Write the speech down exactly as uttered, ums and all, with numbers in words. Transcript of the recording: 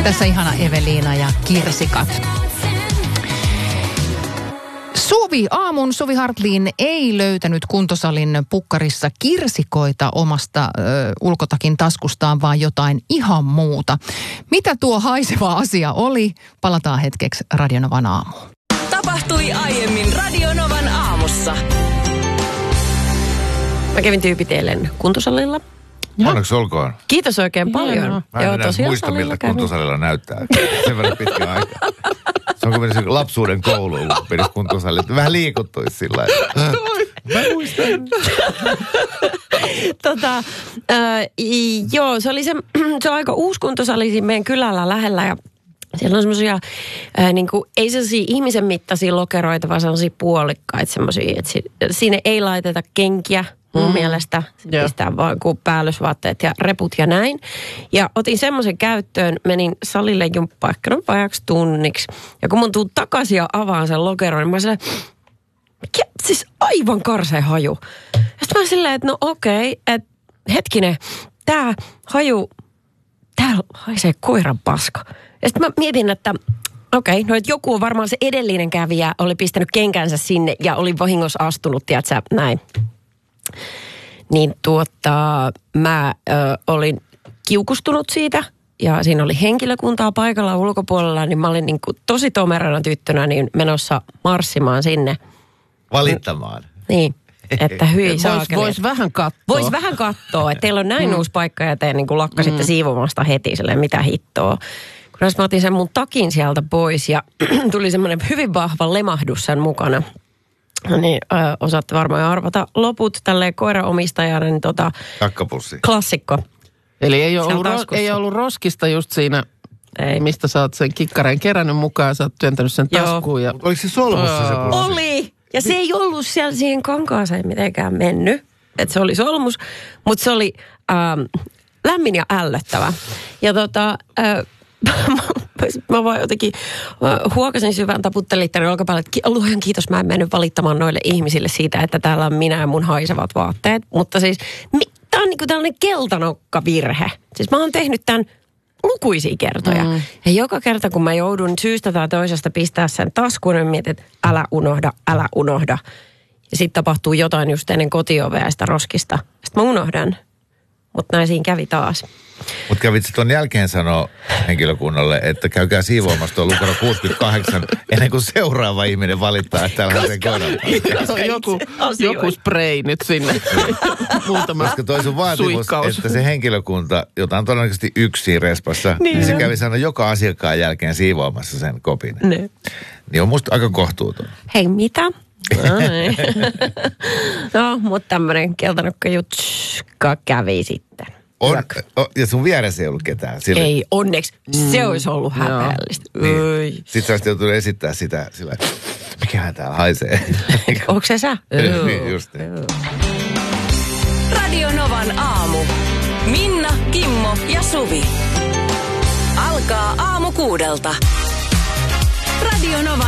Tässä ihana Eveliina ja kirsikat. Suvi, aamun Suvi Hartliin ei löytänyt kuntosalin pukkarissa kirsikoita omasta ö, ulkotakin taskustaan, vaan jotain ihan muuta. Mitä tuo haiseva asia oli? Palataan hetkeksi Radio Novan aamuun. Tapahtui aiemmin Radio Novan aamussa. Mä kävin tyypitellen kuntosalilla. Onneksi olkoon. Kiitos oikein paljon. Mä en Joo, enää muista, miltä kuntosalilla näyttää. Sen verran pitkä aika. Se on kuin menisi lapsuuden kouluun, kun menisi kuntosalilla. Vähän liikuttuisi sillä lailla. Mä muistan. tota, äh, joo, se oli se, se on aika uusi kuntosali siinä meidän kylällä lähellä ja siellä on semmoisia, äh, niin kuin, ei sellaisia ihmisen mittaisia lokeroita, vaan sellaisia puolikkaita semmoisia, että si, sinne ei laiteta kenkiä. Mun mm. mielestä yeah. pistää vaan kuin päällysvaatteet ja reput ja näin. Ja otin semmoisen käyttöön, menin salille jumppaan ehkä no vajaksi tunniksi. Ja kun mun tuun takaisin ja avaan sen lokeron, niin mä silleen, mikä, siis aivan karsea haju. Sitten mä silleen, että no okei, että hetkinen, tää haju, tää haisee koiran paska. Ja sitten mä mietin, että okei, no että joku on varmaan se edellinen kävijä, oli pistänyt kenkänsä sinne ja oli vahingossa astunut, tiedätkö, näin. Niin tuota, mä ö, olin kiukustunut siitä ja siinä oli henkilökuntaa paikalla ulkopuolella, niin mä olin niin kuin tosi tomerana tyttönä niin menossa marssimaan sinne. Valittamaan. Niin, että hyi saakeli. Vois vähän katsoa. Vois vähän katsoa, että teillä on näin mm. uusi paikka ja te niin kuin lakkasitte mm. siivomasta heti silleen, mitä hittoa. Kun mä otin sen mun takin sieltä pois ja tuli semmoinen hyvin vahva lemahdus sen mukana. Niin, ö, osaatte varmaan arvata loput tälleen koiraomistajana, niin tota... Kakkapussi. Klassikko. Eli ei ole, ollut, ro- ei ollut roskista just siinä, ei. Mistä sä oot sen kikkareen kerännyt mukaan, sä oot työntänyt sen Joo. taskuun. Ja... Oliko se solmussa se pussi? Oli! Ja se ei ollut siellä siihen kankaaseen mitenkään mennyt. Että se oli solmus, mutta se oli ähm, lämmin ja ällöttävä. Ja tota... Äh, mä vaan jotenkin huokasin syvään, taputtelin tänne olkapäälle, että luojan kiitos, mä en mennyt valittamaan noille ihmisille siitä, että täällä on minä ja mun haisevat vaatteet. Mutta siis, tää on niinku tällainen keltanokkavirhe. Siis mä oon tehnyt tämän lukuisia kertoja. Mm. Ja joka kerta, kun mä joudun syystä tai toisesta pistää sen taskuun, niin mietin, että älä unohda, älä unohda. Ja sitten tapahtuu jotain just ennen kotiovea ja sitä roskista. Sitten mä unohdan. Mutta näin siinä kävi taas. Mutta kävitsi tuon jälkeen sanoa henkilökunnalle, että käykää siivoamassa tuon lukero kuusikymmentäkahdeksan ennen kuin seuraava ihminen valittaa, että täällä on sen koiran. joku, joku spray nyt sinne. Muutama Koska toi sun vaatimus, suikkaus. että se henkilökunta, jota on todennäköisesti yksi respassa, niin, niin se kävi sanoa joka asiakkaan jälkeen siivoamassa sen kopin. Ne. Niin on musta aika kohtuuton. Hei, mitä? No, niin. no mutta tämmöinen keltanokka jutska kävi sitten. On, o, ja sun vieressä ei ollut ketään. Sille. Ei, onneksi. Se mm. olisi ollut häpeällistä. Niin. Sitten sä olisit joutunut esittää sitä sillä, että mikähän täällä haisee. Onko se sä? Niin, just niin. Radio Novan aamu. Minna, Kimmo ja Suvi. Alkaa aamu kuudelta. Radio Nova.